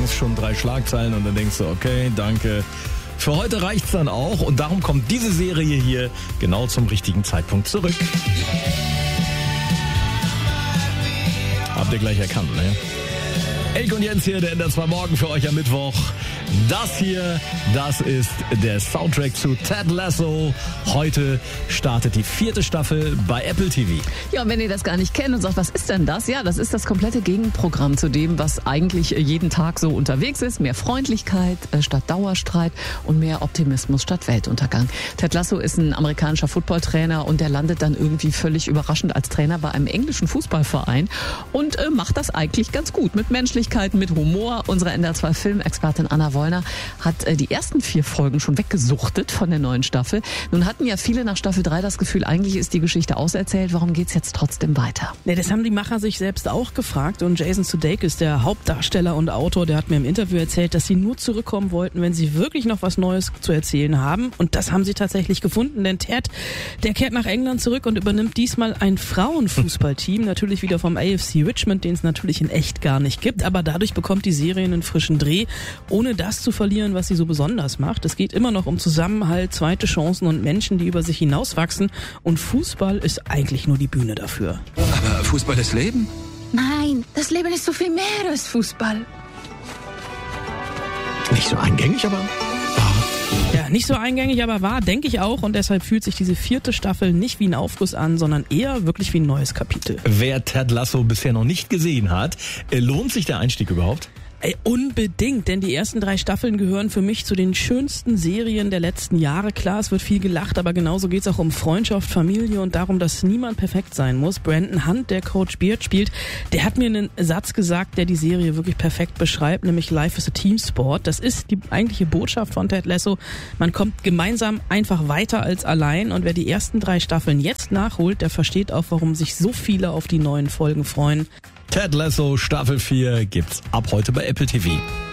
morgens schon 3 Schlagzeilen und dann denkst du, okay, danke. Für heute reicht's dann auch und darum kommt diese Serie hier genau zum richtigen Zeitpunkt zurück. Habt ihr gleich erkannt, ne? Elke und Jens hier, der NDR 2 Morgen für euch am Mittwoch. Das hier, das ist der Soundtrack zu Ted Lasso. Heute startet die 4. Staffel bei Apple TV. Ja, und wenn ihr das gar nicht kennt und sagt, was ist denn das? Ja, das ist das komplette Gegenprogramm zu dem, was eigentlich jeden Tag so unterwegs ist. Mehr Freundlichkeit statt Dauerstreit und mehr Optimismus statt Weltuntergang. Ted Lasso ist ein amerikanischer Footballtrainer und der landet dann irgendwie völlig überraschend als Trainer bei einem englischen Fußballverein und macht das eigentlich ganz gut. Mit Menschlichkeit, mit Humor. Unsere NDR 2 Filmexpertin Anna Wollner hat die ersten 4 Folgen schon weggesuchtet von der neuen Staffel. Nun hatten ja viele nach Staffel 3 das Gefühl, eigentlich ist die Geschichte auserzählt. Warum geht's jetzt trotzdem weiter? Ja, das haben die Macher sich selbst auch gefragt. Und Jason Sudeikis, der Hauptdarsteller und Autor, der hat mir im Interview erzählt, dass sie nur zurückkommen wollten, wenn sie wirklich noch was Neues zu erzählen haben. Und das haben sie tatsächlich gefunden. Denn Ted, der kehrt nach England zurück und übernimmt diesmal ein Frauenfußballteam. Natürlich wieder vom AFC Richmond, den es natürlich in echt gar nicht gibt. Aber dadurch bekommt die Serie einen frischen Dreh, ohne das zu verlieren, was sie so besonders macht. Es geht immer noch um Zusammenhalt, zweite Chancen und Menschen, die über sich hinauswachsen. Und Fußball ist eigentlich nur die Bühne dafür. Aber Fußball ist Leben? Nein, das Leben ist so viel mehr als Fußball. Nicht so eingängig, aber wahr. Ja, nicht so eingängig, aber wahr, denke ich auch. Und deshalb fühlt sich diese 4. Staffel nicht wie ein Aufguss an, sondern eher wirklich wie ein neues Kapitel. Wer Ted Lasso bisher noch nicht gesehen hat, lohnt sich der Einstieg überhaupt? Ey, unbedingt, denn die ersten 3 Staffeln gehören für mich zu den schönsten Serien der letzten Jahre. Klar, es wird viel gelacht, aber genauso geht's auch um Freundschaft, Familie und darum, dass niemand perfekt sein muss. Brandon Hunt, der Coach Beard spielt, der hat mir einen Satz gesagt, der die Serie wirklich perfekt beschreibt, nämlich Life is a Teamsport. Das ist die eigentliche Botschaft von Ted Lasso. Man kommt gemeinsam einfach weiter als allein und wer die ersten 3 Staffeln jetzt nachholt, der versteht auch, warum sich so viele auf die neuen Folgen freuen. Ted Lasso Staffel 4 gibt's ab heute bei Apple TV.